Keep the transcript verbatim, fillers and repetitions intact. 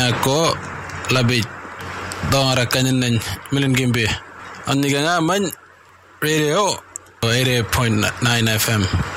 ko labi dongara kanyan milin gimbe. Aniga nga man radio eighty-eight point nine F M.